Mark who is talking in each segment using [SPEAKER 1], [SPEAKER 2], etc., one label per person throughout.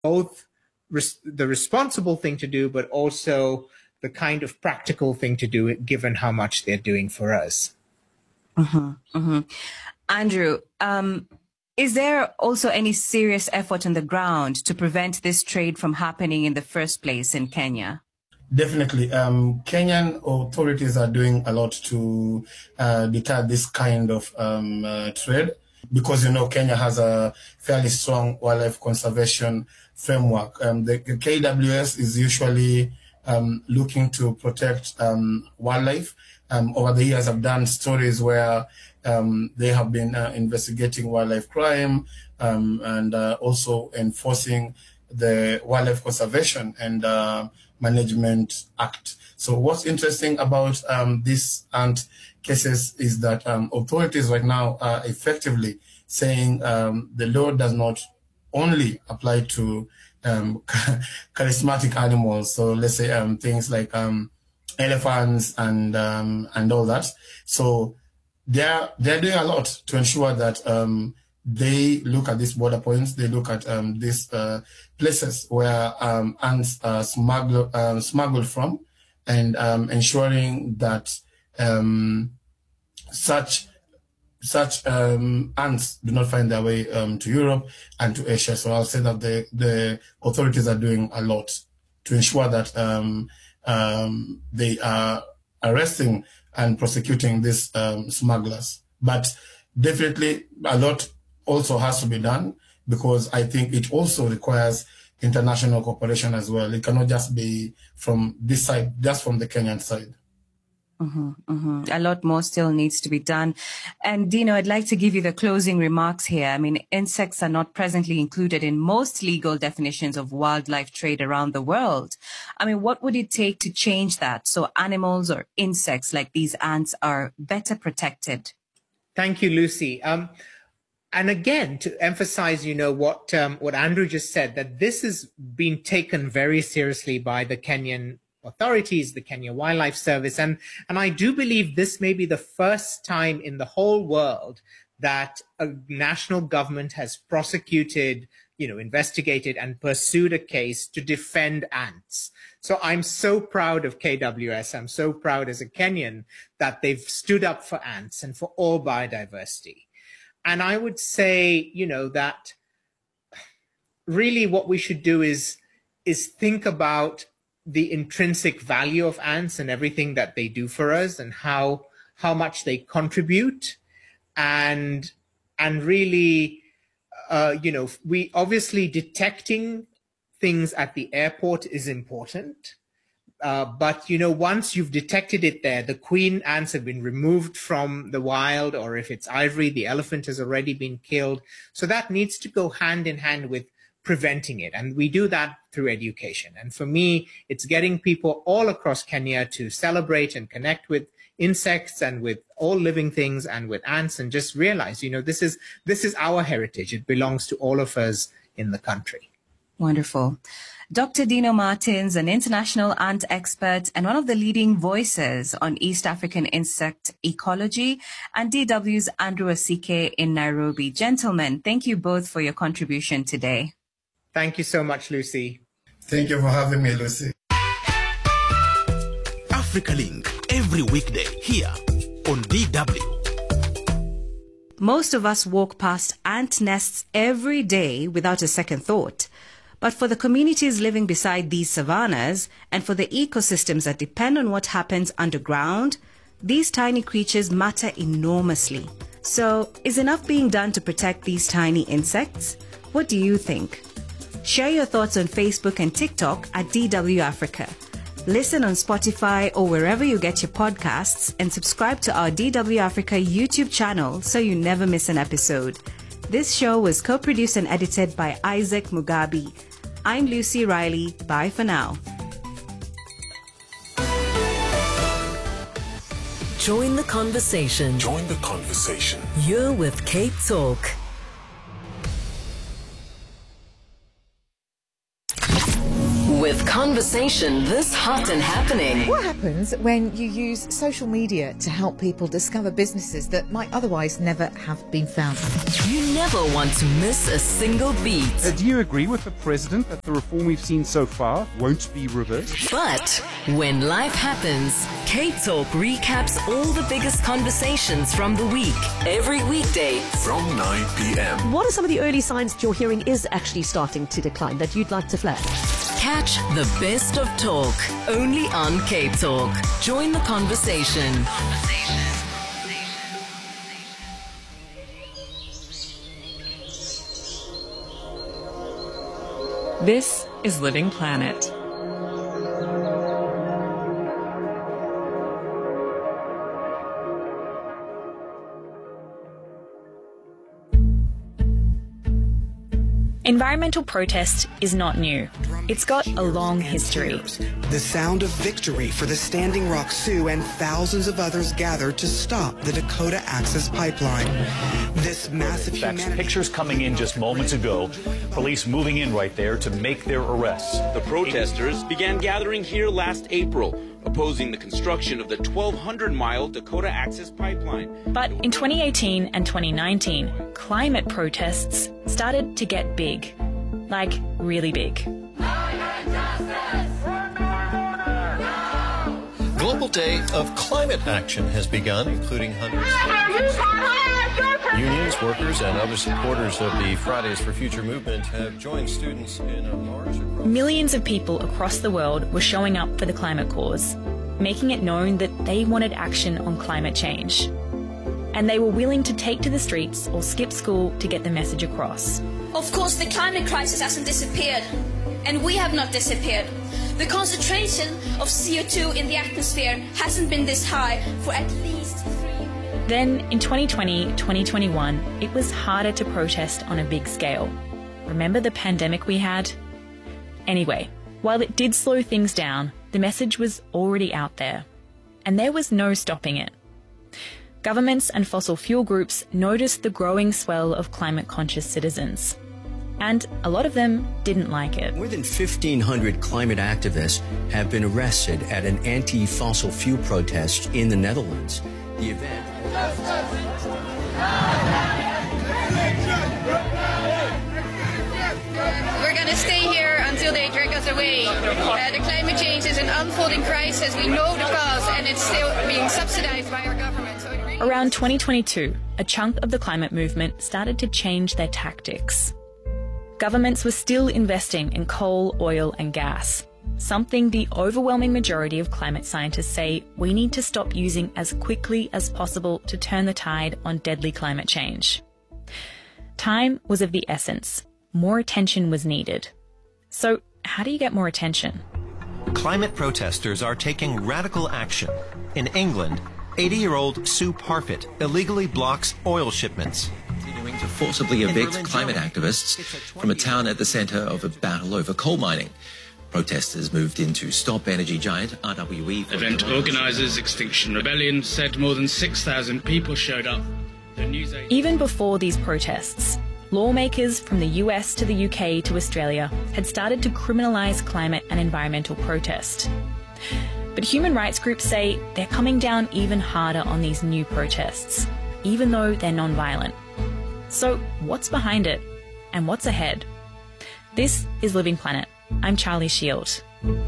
[SPEAKER 1] both the responsible thing to do, but also the kind of practical thing to do, given how much they're doing for us.
[SPEAKER 2] Andrew, is there also any serious effort on the ground to prevent this trade from happening in the first place in Kenya?
[SPEAKER 3] Definitely. Kenyan authorities are doing a lot to deter this kind of trade because, Kenya has a fairly strong wildlife conservation framework. The KWS is usually looking to protect wildlife. Over the years, I've done stories where they have been investigating wildlife crime and also enforcing the Wildlife Conservation and Management Act. So what's interesting about these ant cases is that authorities right now are effectively saying the law does not only apply to charismatic animals. So let's say things like elephants and all that. So they're doing a lot to ensure that they look at these border points. They look at these places where ants are smuggled from, and ensuring that such ants do not find their way to Europe and to Asia. So I'll say that the authorities are doing a lot to ensure that they are arresting and prosecuting these smugglers. But definitely a lot also has to be done, because I think it also requires international cooperation as well. It cannot just be from this side, just from the Kenyan side.
[SPEAKER 2] A lot more still needs to be done. And Dino, I'd like to give you the closing remarks here. I mean, insects are not presently included in most legal definitions of wildlife trade around the world. I mean, what would it take to change that so animals or insects like these ants are better protected?
[SPEAKER 1] Thank you, Lucy. And again, to emphasize, what Andrew just said, that this is being taken very seriously by the Kenyan authorities, the Kenya Wildlife Service. And I do believe this may be the first time in the whole world that a national government has prosecuted, investigated and pursued a case to defend ants. So I'm so proud of KWS. I'm so proud as a Kenyan that they've stood up for ants and for all biodiversity. And I would say, that really what we should do is think about the intrinsic value of ants and everything that they do for us and how much they contribute. And really, we obviously detecting things at the airport is important. But, once you've detected it there, the queen ants have been removed from the wild, or if it's ivory, the elephant has already been killed. So that needs to go hand in hand with preventing it. And we do that through education. And for me, it's getting people all across Kenya to celebrate and connect with insects and with all living things and with ants, and just realize, this is our heritage. It belongs to all of us in the country.
[SPEAKER 2] Wonderful. Dr. Dino Martins, an international ant expert and one of the leading voices on East African insect ecology, and DW's Andrew Asike in Nairobi. Gentlemen, thank you both for your contribution today.
[SPEAKER 1] Thank you so much, Lucy.
[SPEAKER 3] Thank you for having me, Lucy.
[SPEAKER 4] Africa Link, every weekday here on DW.
[SPEAKER 2] Most of us walk past ant nests every day without a second thought. But for the communities living beside these savannas and for the ecosystems that depend on what happens underground, these tiny creatures matter enormously. So, is enough being done to protect these tiny insects? What do you think? Share your thoughts on Facebook and TikTok at DW Africa. Listen on Spotify or wherever you get your podcasts, and subscribe to our DW Africa YouTube channel so you never miss an episode. This show was co-produced and edited by Isaac Mugabi. I'm Lucy Riley. Bye for now.
[SPEAKER 5] Join the conversation.
[SPEAKER 4] Join the conversation.
[SPEAKER 5] You're with Cape Talk. With conversation this hot and happening.
[SPEAKER 6] What happens when you use social media to help people discover businesses that might otherwise never have been found?
[SPEAKER 5] You never want to miss a single beat.
[SPEAKER 7] Do you agree with the President that the reform we've seen so far won't be reversed?
[SPEAKER 5] But when life happens, Cape Talk recaps all the biggest conversations from the week, every weekday
[SPEAKER 4] From 9 p.m.
[SPEAKER 8] What are some of the early signs that you're hearing is actually starting to decline that you'd like to flag?
[SPEAKER 5] Catch the best of talk, only on Cape Talk. Join the conversation.
[SPEAKER 9] This is Living Planet.
[SPEAKER 10] Environmental protest is not new. It's got a long history.
[SPEAKER 11] The sound of victory for the Standing Rock Sioux and thousands of others gathered to stop the Dakota Access Pipeline. This massive
[SPEAKER 12] Pictures coming in just moments ago. Police moving in right there to make their arrests.
[SPEAKER 13] The protesters began gathering here last April, opposing the construction of the 1,200-mile Dakota Access Pipeline.
[SPEAKER 10] But in 2018 and 2019, climate protests started to get big. Like, really big.
[SPEAKER 14] Global Day of Climate Action has begun, including hundreds of unions, workers, and other supporters of the Fridays for Future movement have joined students in a march across...
[SPEAKER 10] Millions of people across the world were showing up for the climate cause, making it known that they wanted action on climate change. And they were willing to take to the streets or skip school to get the message across.
[SPEAKER 15] Of course, the climate crisis hasn't disappeared, and we have not disappeared. The concentration of CO2 in the atmosphere hasn't been this high for at least 3 years.
[SPEAKER 10] Then, in 2020, 2021, it was harder to protest on a big scale. Remember the pandemic we had? Anyway, while it did slow things down, the message was already out there, and there was no stopping it. Governments and fossil fuel groups noticed the growing swell of climate-conscious citizens. And a lot of them didn't like it.
[SPEAKER 16] More than 1,500 climate activists have been arrested at an anti-fossil fuel protest in the Netherlands. The event...
[SPEAKER 17] We're going to stay here until they drag us away. The climate change is an unfolding crisis. We know the cause, and it's still being subsidized by our government. So
[SPEAKER 10] Around 2022, a chunk of the climate movement started to change their tactics. Governments were still investing in coal, oil and gas, something the overwhelming majority of climate scientists say we need to stop using as quickly as possible to turn the tide on deadly climate change. Time was of the essence. More attention was needed. So, how do you get more attention?
[SPEAKER 14] Climate protesters are taking radical action. In England, 80-year-old Sue Parfitt illegally blocks oil shipments.
[SPEAKER 18] Continuing to forcibly evict climate activists from a town at the centre of a battle over coal mining. Protesters moved in to stop energy giant RWE.
[SPEAKER 19] Event organisers Extinction Rebellion said more than 6,000 people showed up.
[SPEAKER 10] Even before these protests, lawmakers from the US to the UK to Australia had started to criminalise climate and environmental protest. But human rights groups say they're coming down even harder on these new protests, even though they're non-violent. So what's behind it? And what's ahead? This is Living Planet. I'm Charlie Shield.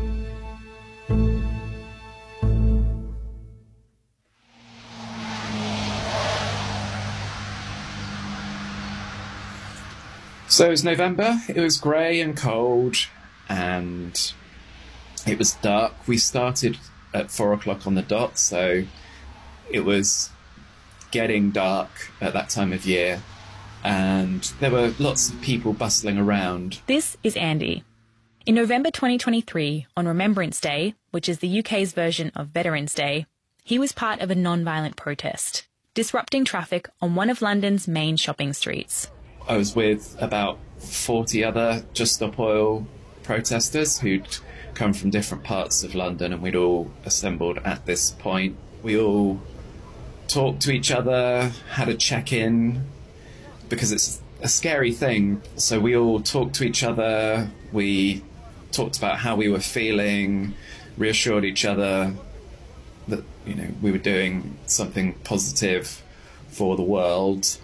[SPEAKER 20] So it was November, it was grey and cold, and it was dark. We started at 4 o'clock on the dot, so it was getting dark at that time of year, and there were lots of people bustling around.
[SPEAKER 10] This is Andy. In November 2023, on Remembrance Day, which is the UK's version of Veterans Day, he was part of a non-violent protest, disrupting traffic on one of London's main shopping streets.
[SPEAKER 20] I was with about 40 other Just Stop Oil protesters who'd come from different parts of London, and we'd all assembled at this point. We all talked to each other, had a check-in, because it's a scary thing. So we all talked to each other, we talked about how we were feeling, reassured each other that, you know, we were doing something positive for the world.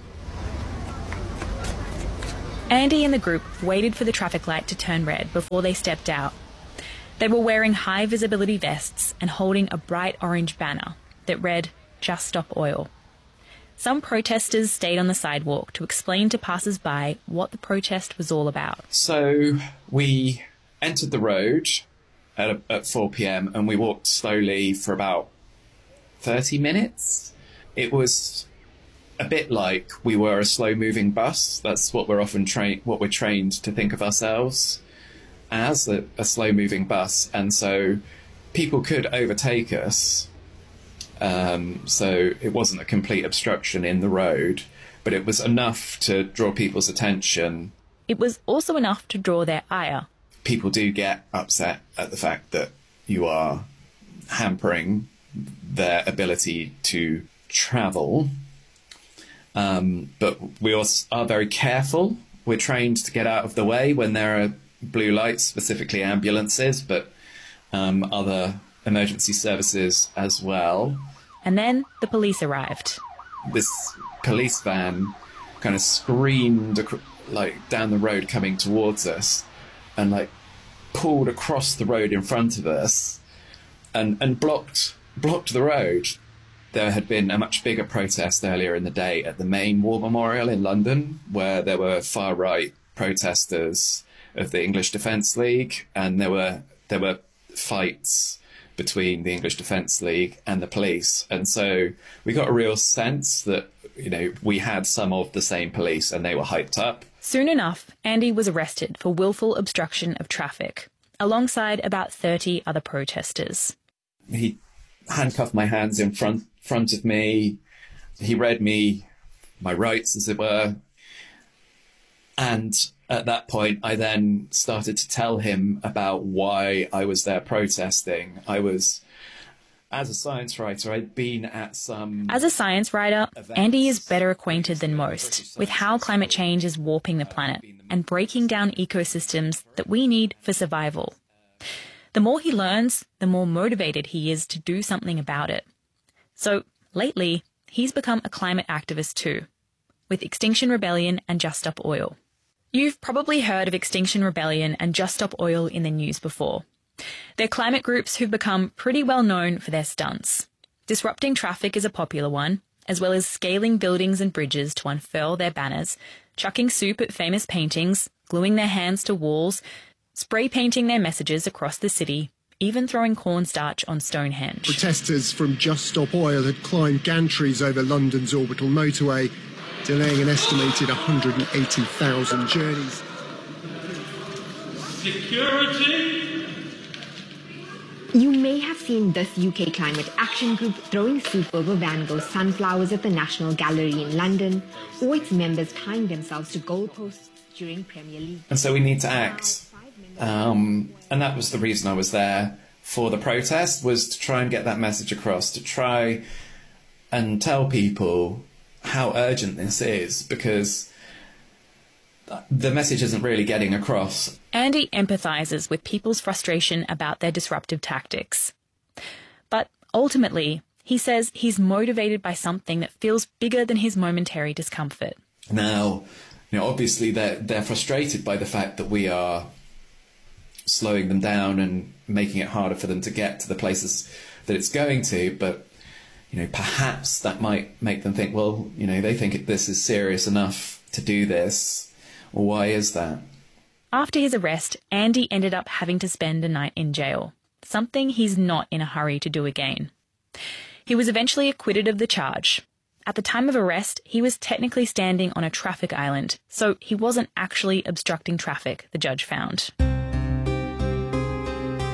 [SPEAKER 10] Andy and the group waited for the traffic light to turn red before they stepped out. They were wearing high visibility vests and holding a bright orange banner that read, "Just Stop Oil." Some protesters stayed on the sidewalk to explain to passers-by what the protest was all about.
[SPEAKER 20] So we entered the road at 4 p.m. and we walked slowly for about 30 minutes. It was a bit like we were a slow-moving bus. That's what we're often what we're trained to think of ourselves as, a slow-moving bus. And so people could overtake us. So it wasn't a complete obstruction in the road, but it was enough to draw people's attention.
[SPEAKER 10] It was also enough to draw their ire.
[SPEAKER 20] People do get upset at the fact that you are hampering their ability to travel. But we also are very careful. We're trained to get out of the way when there are blue lights, specifically ambulances, but other emergency services as well.
[SPEAKER 10] And then the police arrived.
[SPEAKER 20] This police van kind of screamed like down the road coming towards us and like pulled across the road in front of us and blocked the road. There had been a much bigger protest earlier in the day at the main war memorial in London, where there were far-right protesters of the English Defence League, and there were fights between the English Defence League and the police. And so we got a real sense that, you know, we had some of the same police and they were hyped up.
[SPEAKER 10] Soon enough, Andy was arrested for willful obstruction of traffic, alongside about 30 other protesters.
[SPEAKER 20] He handcuffed my hands in front of me. He read me my rights, as it were. And at that point, I then started to tell him about why I was there protesting. As a science writer, I'd been at some...
[SPEAKER 10] As a science writer, Andy is better acquainted than most with how climate change is warping the planet and breaking down ecosystems that we need for survival. The more he learns, the more motivated he is to do something about it. So, lately, he's become a climate activist too, with Extinction Rebellion and Just Stop Oil. You've probably heard of Extinction Rebellion and Just Stop Oil in the news before. They're climate groups who've become pretty well known for their stunts. Disrupting traffic is a popular one, as well as scaling buildings and bridges to unfurl their banners, chucking soup at famous paintings, gluing their hands to walls, spray painting their messages across the city, even throwing cornstarch on Stonehenge.
[SPEAKER 21] Protesters from Just Stop Oil had climbed gantries over London's orbital motorway, delaying an estimated 180,000 journeys.
[SPEAKER 22] Security!
[SPEAKER 23] You may have seen this UK climate action group throwing soup over Van Gogh's sunflowers at the National Gallery in London, or its members tying themselves to goalposts during Premier League.
[SPEAKER 20] And so we need to act. And that was the reason I was there for the protest, was to try and get that message across, to try and tell people how urgent this is, because the message isn't really getting across.
[SPEAKER 10] Andy empathises with people's frustration about their disruptive tactics. But ultimately, he says he's motivated by something that feels bigger than his momentary discomfort.
[SPEAKER 20] Now, you know, obviously they're frustrated by the fact that we are slowing them down and making it harder for them to get to the places that it's going to, but you know, perhaps that might make them think, well, you know, they think this is serious enough to do this. Well, why is that?
[SPEAKER 10] After his arrest, Andy ended up having to spend a night in jail, something he's not in a hurry to do again. He was eventually acquitted of the charge. At the time of arrest, he was technically standing on a traffic island, so he wasn't actually obstructing traffic, the judge found.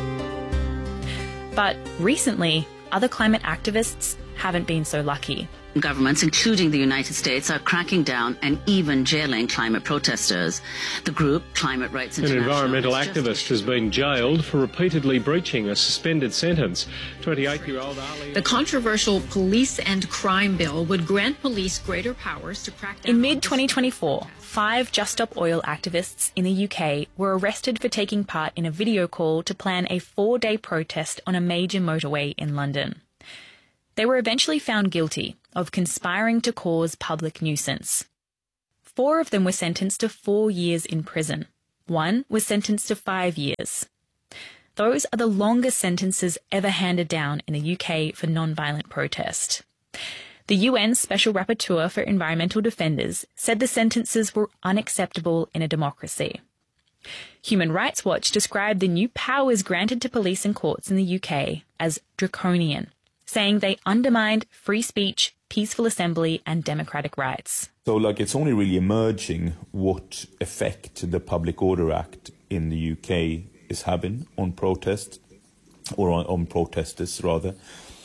[SPEAKER 10] But recently, other climate activists haven't been so lucky.
[SPEAKER 1] Governments, including the United States, are cracking down and even jailing climate protesters. The group, Climate Rights International...
[SPEAKER 3] An environmental activist has been jailed for repeatedly breaching a suspended sentence. 28-year-old Ali...
[SPEAKER 22] The controversial police and crime bill would grant police greater powers to crack down...
[SPEAKER 10] In mid-2024, 5 Just Stop Oil activists in the UK were arrested for taking part in a video call to plan a 4-day protest on a major motorway in London. They were eventually found guilty of conspiring to cause public nuisance. 4 of them were sentenced to 4 years in prison. 1 was sentenced to 5 years. Those are the longest sentences ever handed down in the UK for non-violent protest. The UN Special Rapporteur for Environmental Defenders said the sentences were unacceptable in a democracy. Human Rights Watch described the new powers granted to police and courts in the UK as draconian, saying they undermined free speech, peaceful assembly and democratic rights.
[SPEAKER 24] So, it's only really emerging what effect the Public Order Act in the UK is having on protest, or on protesters, rather.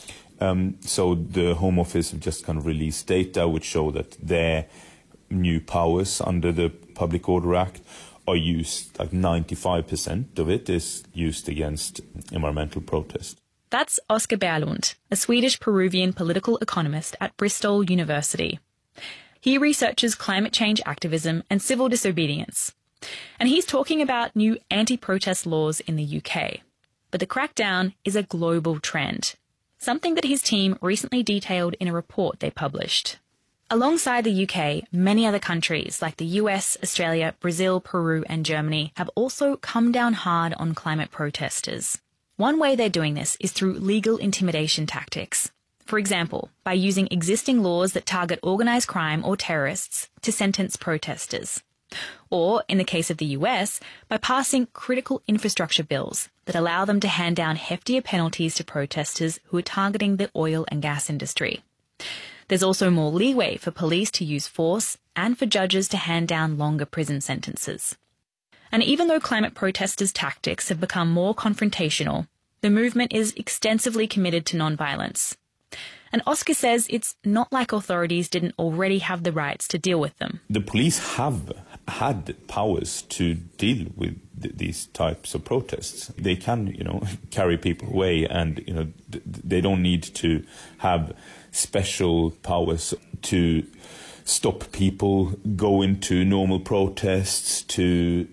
[SPEAKER 24] So the Home Office have just kind of released data which show that their new powers under the Public Order Act are used, 95% of it is used against environmental protest.
[SPEAKER 10] That's Oskar Berglund, a Swedish-Peruvian political economist at Bristol University. He researches climate change activism and civil disobedience. And he's talking about new anti-protest laws in the UK. But the crackdown is a global trend, something that his team recently detailed in a report they published. Alongside the UK, many other countries like the US, Australia, Brazil, Peru and Germany have also come down hard on climate protesters. One way they're doing this is through legal intimidation tactics. For example, by using existing laws that target organised crime or terrorists to sentence protesters. Or, in the case of the US, by passing critical infrastructure bills that allow them to hand down heftier penalties to protesters who are targeting the oil and gas industry. There's also more leeway for police to use force and for judges to hand down longer prison sentences. And even though climate protesters' tactics have become more confrontational, the movement is extensively committed to non-violence. And Oskar says it's not like authorities didn't already have the rights to deal with them.
[SPEAKER 24] The police have had powers to deal with these types of protests. They can, carry people away, and, they don't need to have special powers to stop people going to normal protests, to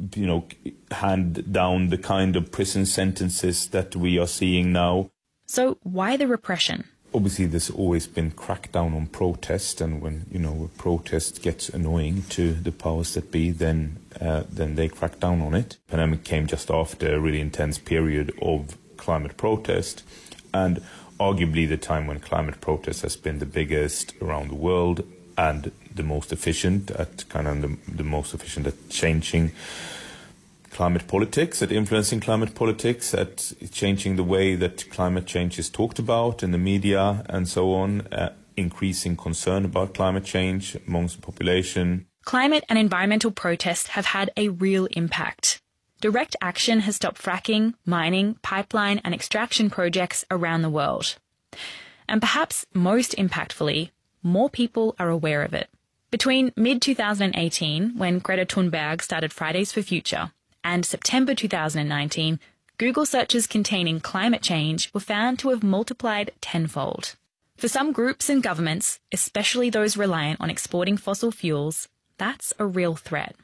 [SPEAKER 24] hand down the kind of prison sentences that we are seeing now.
[SPEAKER 10] So why the repression?
[SPEAKER 24] Obviously, there's always been crackdown on protest, and when a protest gets annoying to the powers that be, then they crack down on it. The pandemic came just after a really intense period of climate protest, and arguably the time when climate protest has been the biggest around the world and the most efficient at the most efficient at changing climate politics, at influencing climate politics, at changing the way that climate change is talked about in the media and so on, increasing concern about climate change amongst the population.
[SPEAKER 10] Climate and environmental protests have had a real impact. Direct action has stopped fracking, mining, pipeline and extraction projects around the world. And perhaps most impactfully, more people are aware of it. Between mid-2018, when Greta Thunberg started Fridays for Future, and September 2019, Google searches containing climate change were found to have multiplied tenfold. For some groups and governments, especially those reliant on exporting fossil fuels, that's a real threat.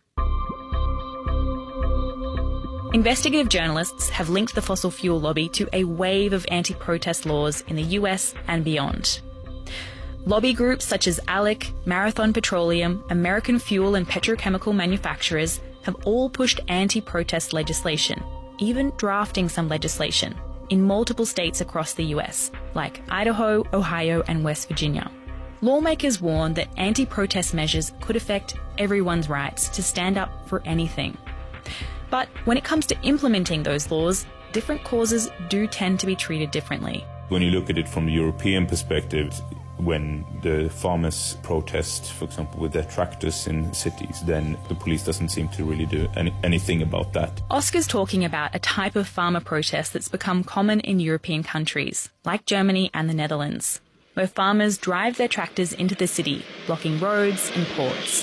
[SPEAKER 10] Investigative journalists have linked the fossil fuel lobby to a wave of anti-protest laws in the US and beyond. Lobby groups such as ALEC, Marathon Petroleum, American Fuel and Petrochemical Manufacturers have all pushed anti-protest legislation, even drafting some legislation, in multiple states across the US, like Idaho, Ohio and West Virginia. Lawmakers warn that anti-protest measures could affect everyone's rights to stand up for anything. But when it comes to implementing those laws, different causes do tend to be treated differently.
[SPEAKER 24] When you look at it from the European perspective, when the farmers protest, for example, with their tractors in cities, then the police doesn't seem to really do anything about that.
[SPEAKER 10] Oskar's talking about a type of farmer protest that's become common in European countries, like Germany and the Netherlands. where farmers drive their tractors into the city, blocking roads and ports.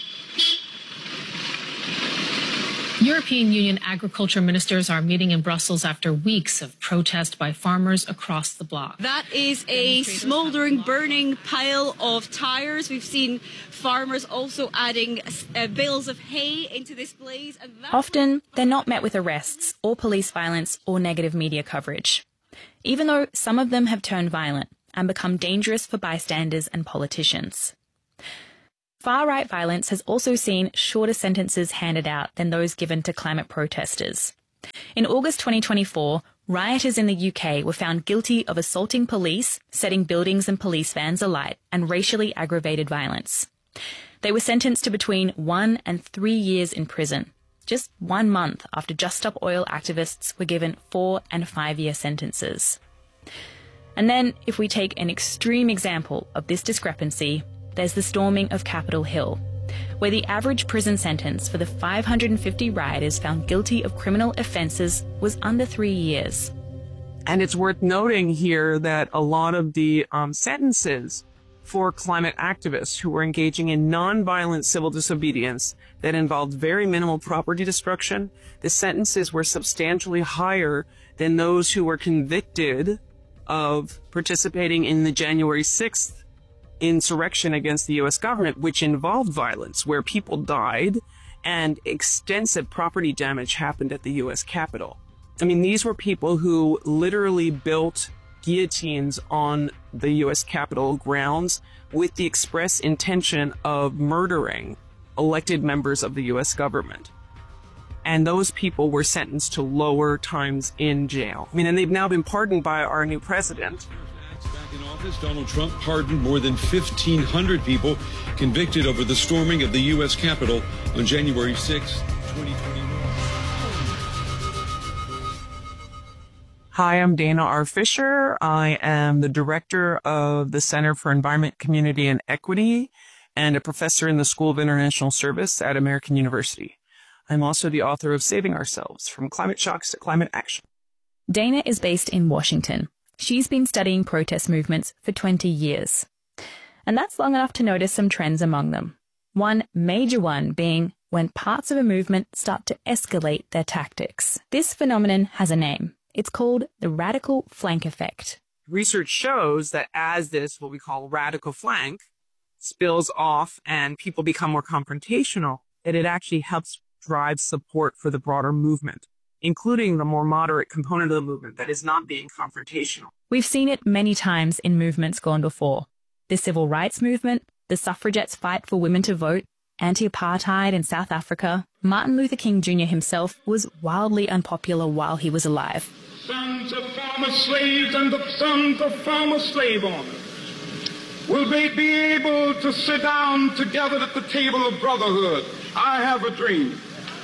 [SPEAKER 22] European Union agriculture ministers are meeting in Brussels after weeks of protest by farmers across the bloc.
[SPEAKER 2] That is a smouldering, burning pile of tyres. We've seen farmers also adding bales of hay into this blaze. And
[SPEAKER 10] often, they're not met with arrests or police violence or negative media coverage, even though some of them have turned violent and become dangerous for bystanders and politicians. Far-right violence has also seen shorter sentences handed out than those given to climate protesters. In August 2024, rioters in the UK were found guilty of assaulting police, setting buildings and police vans alight, and racially aggravated violence. They were sentenced to between 1 and 3 years in prison, just 1 month after Just Stop Oil activists were given 4 and 5 year sentences. And then, if we take an extreme example of this discrepancy, there's the storming of Capitol Hill, where the average prison sentence for the 550 rioters found guilty of criminal offences was under 3 years.
[SPEAKER 4] And it's worth noting here that a lot of the sentences for climate activists who were engaging in non-violent civil disobedience that involved very minimal property destruction, the sentences were substantially higher than those who were convicted of participating in the January 6th insurrection against the U.S. government, which involved violence, where people died and extensive property damage happened at the U.S. Capitol. I mean, these were people who literally built guillotines on the U.S. Capitol grounds with the express intention of murdering elected members of the U.S. government. And those people were sentenced to lower times in jail. I mean, and they've now been pardoned by our new president.
[SPEAKER 6] Back in office, Donald Trump pardoned more than 1,500 people convicted over the storming of the U.S. Capitol on January 6, 2021.
[SPEAKER 4] Hi, I'm Dana R. Fisher. I am the director of the Center for Environment, Community, and Equity and a professor in the School of International Service at American University. I'm also the author of Saving Ourselves, From Climate Shocks to Climate Action.
[SPEAKER 10] Dana is based in Washington. She's been studying protest movements for 20 years. And that's long enough to notice some trends among them. One major one being when parts of a movement start to escalate their tactics. This phenomenon has a name. It's called the radical flank effect.
[SPEAKER 4] Research shows that as this, what we call radical flank, spills off and people become more confrontational, that it actually helps drive support for the broader movement, including the more moderate component of the movement that is not being confrontational.
[SPEAKER 10] We've seen it many times in movements gone before. The civil rights movement, the suffragettes' fight for women to vote, anti-apartheid in South Africa. Martin Luther King Jr. himself was wildly unpopular while he was alive.
[SPEAKER 7] Sons of former slaves and the sons of former slave owners will they be able to sit down together at the table of brotherhood. I have a dream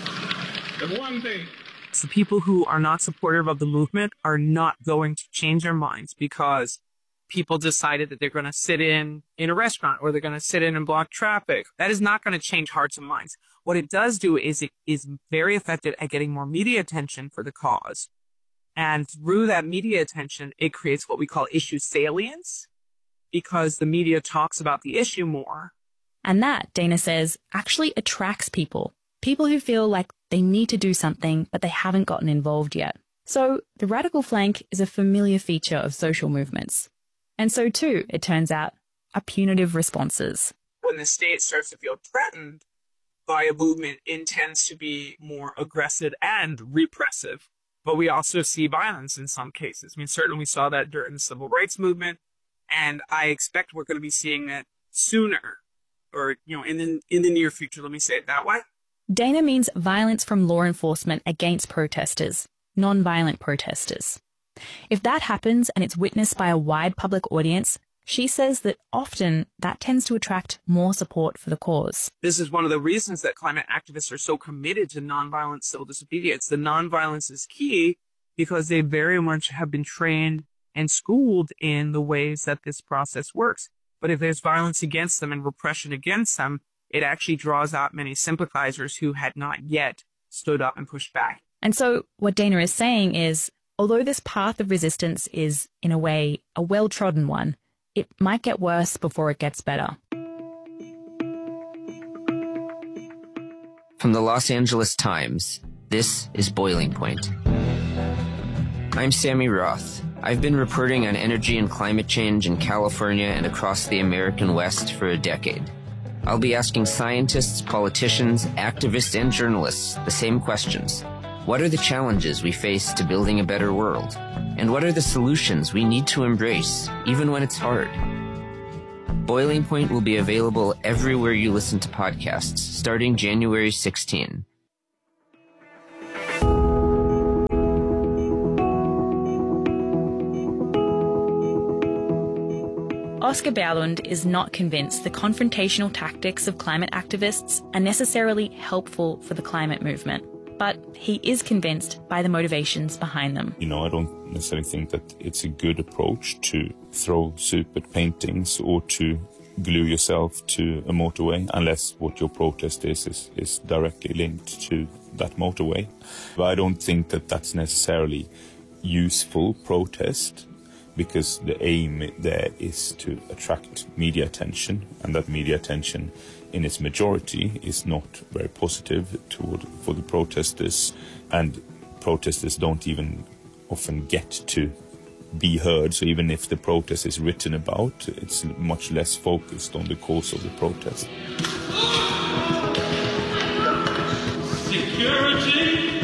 [SPEAKER 7] that one day
[SPEAKER 4] the people who are not supportive of the movement are not going to change their minds because people decided that they're going to sit in a restaurant or they're going to sit in and block traffic. That is not going to change hearts and minds. What it does do is it is very effective at getting more media attention for the cause. And through that media attention, it creates what we call issue salience because the media talks about the issue more.
[SPEAKER 10] And that, Dana says, actually attracts people. People who feel like they need to do something, but they haven't gotten involved yet. So the radical flank is a familiar feature of social movements. And so too, it turns out, are punitive responses.
[SPEAKER 4] When the state starts to feel threatened by a movement, it tends to be more aggressive and repressive. But we also see violence in some cases. I mean, certainly we saw that during the civil rights movement, and I expect we're going to be seeing that sooner, or in the near future. Let me say it that way.
[SPEAKER 10] Dana means violence from law enforcement against protesters, non-violent protesters. If that happens and it's witnessed by a wide public audience, she says that often that tends to attract more support for the cause.
[SPEAKER 4] This is one of the reasons that climate activists are so committed to nonviolent civil disobedience. The nonviolence is key because they very much have been trained and schooled in the ways that this process works. But if there's violence against them and repression against them, it actually draws out many sympathizers who had not yet stood up and pushed back.
[SPEAKER 10] And so what Dana is saying is, although this path of resistance is, in a way, a well-trodden one, it might get worse before it gets better.
[SPEAKER 5] From the Los Angeles Times, this is Boiling Point. I'm Sammy Roth. I've been reporting on energy and climate change in California and across the American West for a decade. I'll be asking scientists, politicians, activists, and journalists the same questions. What are the challenges we face to building a better world? And what are the solutions we need to embrace, even when it's hard? Boiling Point will be available everywhere you listen to podcasts, starting January 16.
[SPEAKER 10] Oscar Berlund is not convinced the confrontational tactics of climate activists are necessarily helpful for the climate movement, but he is convinced by the motivations behind them.
[SPEAKER 24] I don't necessarily think that it's a good approach to throw soup at paintings or to glue yourself to a motorway, unless what your protest is directly linked to that motorway. But I don't think that that's necessarily useful protest, because the aim there is to attract media attention, and that media attention in its majority is not very positive for the protesters, and protesters don't even often get to be heard. So even if the protest is written about, it's much less focused on the cause of the protest.
[SPEAKER 7] Security!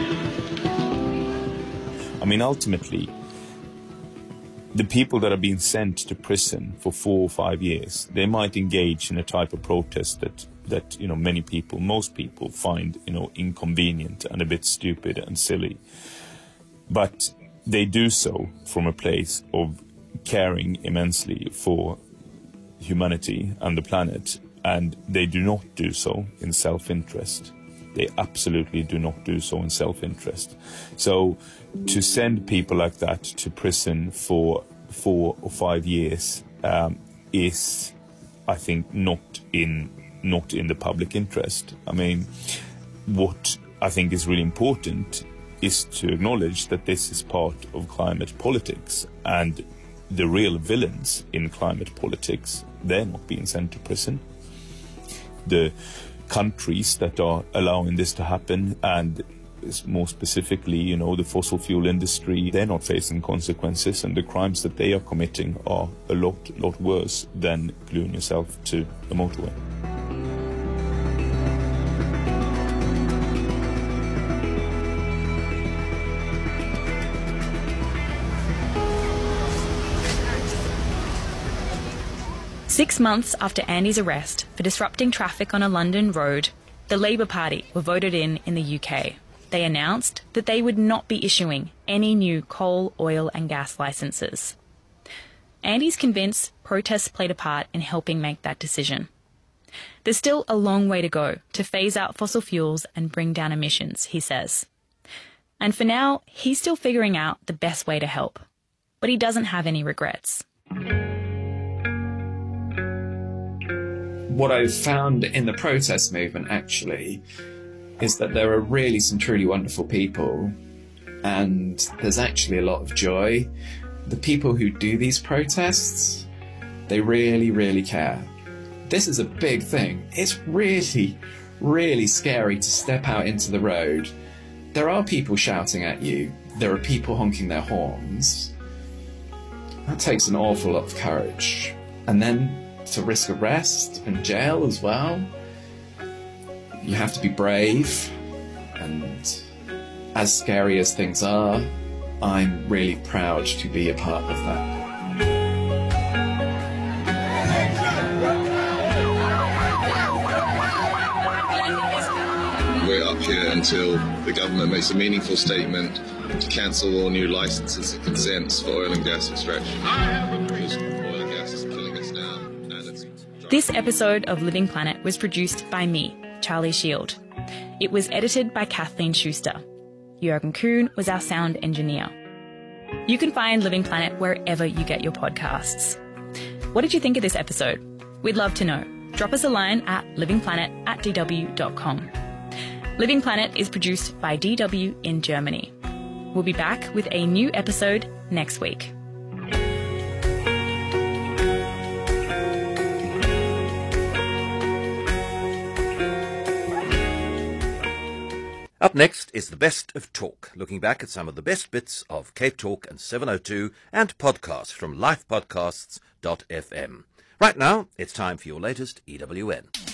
[SPEAKER 24] I mean, ultimately, the people that are being sent to prison for 4 or 5 years, they might engage in a type of protest that many people, most people find inconvenient and a bit stupid and silly. But they do so from a place of caring immensely for humanity and the planet, and they do not do so in self-interest. They absolutely do not do so in self-interest. So to send people like that to prison for 4 or 5 years is, I think, not in the public interest. I mean, what I think is really important is to acknowledge that this is part of climate politics, and the real villains in climate politics, they're not being sent to prison. The countries that are allowing this to happen, and more specifically, the fossil fuel industry, they're not facing consequences, and the crimes that they are committing are a lot worse than gluing yourself to a motorway.
[SPEAKER 10] Six months after Andy's arrest for disrupting traffic on a London road, the Labour Party were voted in the UK. They announced that they would not be issuing any new coal, oil and gas licences. Andy's convinced protests played a part in helping make that decision. There's still a long way to go to phase out fossil fuels and bring down emissions, he says. And for now, he's still figuring out the best way to help. But he doesn't have any regrets.
[SPEAKER 20] What I've found in the protest movement, actually, is that there are really some truly wonderful people, and there's actually a lot of joy. The people who do these protests, they really, really care. This is a big thing. It's really, really scary to step out into the road. There are people shouting at you. There are people honking their horns. That takes an awful lot of courage. And then to risk arrest and jail as well. You have to be brave, and as scary as things are, I'm really proud to be a part of that.
[SPEAKER 8] We're up here until the government makes a meaningful statement to cancel all new licences and consents for oil and gas extraction. Because oil and gas is killing us now.
[SPEAKER 10] This episode of Living Planet was produced by me, Charlie Shield. It was edited by Kathleen Schuster. Jürgen Kuhn was our sound engineer. You can find Living Planet wherever you get your podcasts. What did you think of this episode? We'd love to know. Drop us a line at livingplanet@dw.com. Living Planet is produced by DW in Germany. We'll be back with a new episode next week.
[SPEAKER 9] Up next is the Best of Talk, looking back at some of the best bits of Cape Talk and 702 and podcasts from lifepodcasts.fm. Right now, it's time for your latest EWN.